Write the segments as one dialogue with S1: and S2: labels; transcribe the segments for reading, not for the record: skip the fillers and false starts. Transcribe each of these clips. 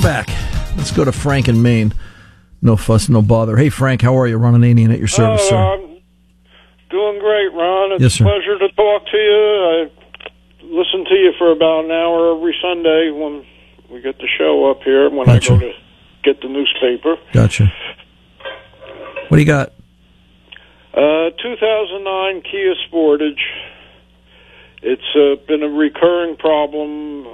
S1: back. Let's go to Frank in Maine. No fuss, no bother. Hey, Frank, how are you? Ron Ananian at your service, sir.
S2: I'm doing great, Ron. It's
S1: Yes, sir.
S2: a pleasure to talk to you. I listen to you for about an hour every Sunday when we get the show up here, when
S1: Gotcha.
S2: I go to get the newspaper.
S1: Gotcha. What do you got?
S2: 2009 Kia Sportage. It's been a recurring problem.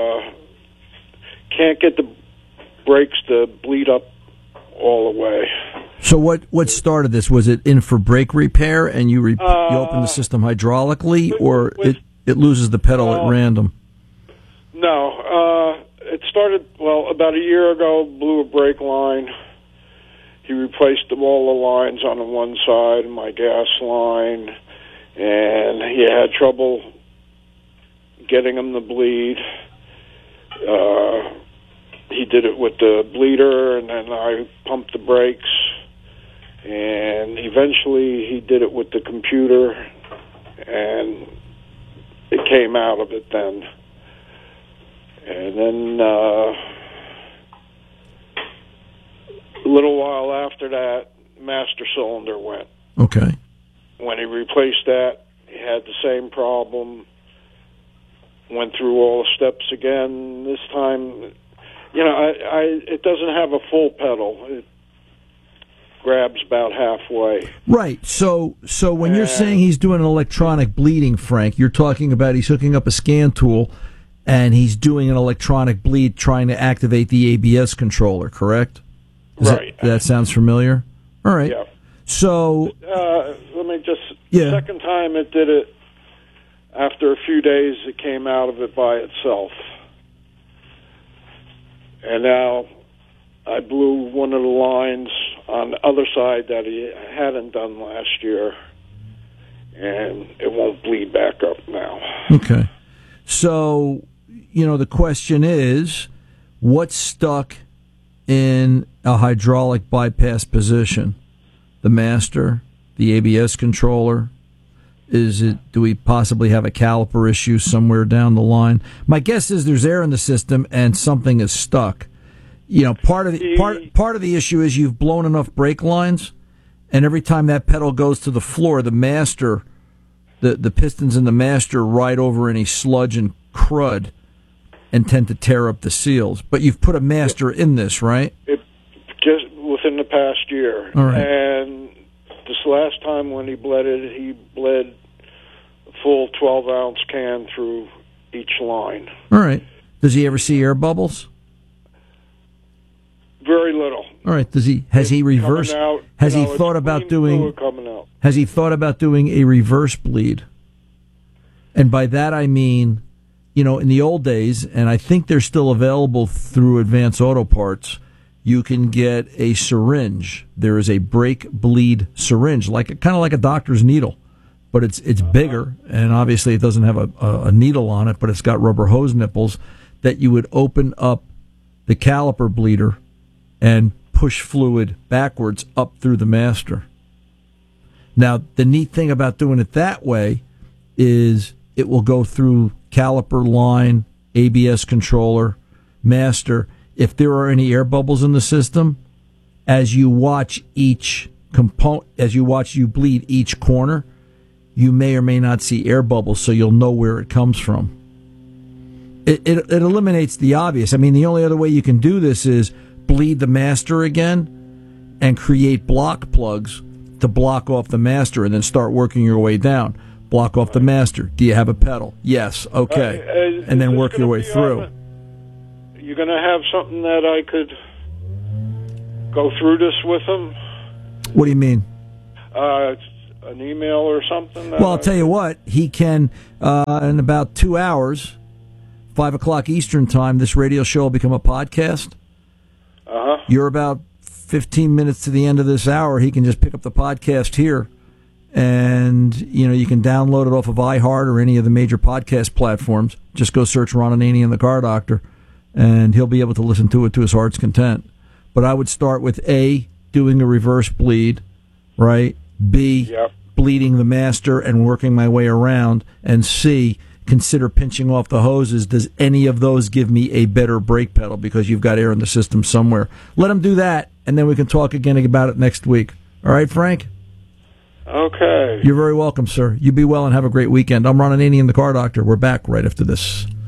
S2: Can't get the brakes to bleed up all the way.
S1: So what started this? Was it in for brake repair and you opened the system hydraulically, or it loses the pedal at random?
S2: No. It started, about a year ago, blew a brake line. He replaced all the lines on the one side, my gas line, and he had trouble getting them to bleed. He did it with the bleeder, and then I pumped the brakes, and eventually he did it with the computer, and it came out of it then. And then a little while after that, master cylinder went.
S1: Okay.
S2: When he replaced that, he had the same problem. Went through all the steps again. This time, it doesn't have a full pedal. It grabs about halfway.
S1: Right. So when you're saying he's doing an electronic bleeding, Frank, you're talking about he's hooking up a scan tool and he's doing an electronic bleed trying to activate the ABS controller, correct?
S2: Right.
S1: That sounds familiar? All right.
S2: Yeah.
S1: So...
S2: let me just... The second time it did it, after a few days, it came out of it by itself. And now I blew one of the lines on the other side that he hadn't done last year, and it won't bleed back up now.
S1: Okay. So, the question is, what's stuck in a hydraulic bypass position? The master, the ABS controller? Do we possibly have a caliper issue somewhere down the line? My guess is there's air in the system and something is stuck. Part of the issue is you've blown enough brake lines, and every time that pedal goes to the floor, the master, the pistons in the master ride over any sludge and crud and tend to tear up the seals. But you've put a master in this, right?
S2: It just within the past year.
S1: All right.
S2: And this last time when he bled it, he bled a full 12-ounce can through each line.
S1: All right. Does he ever see air bubbles?
S2: Very little.
S1: All right. Has he reversed? Has he thought about doing? Has he thought about doing a reverse bleed? And by that I mean, in the old days, and I think they're still available through Advance Auto Parts, you can get a syringe. There is a brake bleed syringe, kind of like a doctor's needle, but it's bigger, and obviously it doesn't have a needle on it, but it's got rubber hose nipples that you would open up the caliper bleeder and push fluid backwards up through the master. Now, the neat thing about doing it that way is it will go through caliper line, ABS controller, master. If there are any air bubbles in the system, as you watch each component, as you watch you bleed each corner, you may or may not see air bubbles, so you'll know where it comes from. It eliminates the obvious. I mean, the only other way you can do this is bleed the master again and create block plugs to block off the master and then start working your way down. Block off the master. Do you have a pedal? Yes. Okay. And then work your way through.
S2: You're going to have something that I could go through this with him?
S1: What do you mean?
S2: An email or something?
S1: Well, I'll tell you what. He can, in about 2 hours, 5 o'clock Eastern time, this radio show will become a podcast.
S2: Uh-huh.
S1: You're about 15 minutes to the end of this hour. He can just pick up the podcast here, and you can download it off of iHeart or any of the major podcast platforms. Just go search Ron Ananian, the Car Doctor, and he'll be able to listen to it to his heart's content. But I would start with A, doing a reverse bleed, right? B, bleeding the master and working my way around, and C, consider pinching off the hoses. Does any of those give me a better brake pedal because you've got air in the system somewhere? Let them do that, and then we can talk again about it next week. All right, Frank?
S2: Okay.
S1: You're very welcome, sir. You be well and have a great weekend. I'm Ron Ananian, the Car Doctor. We're back right after this.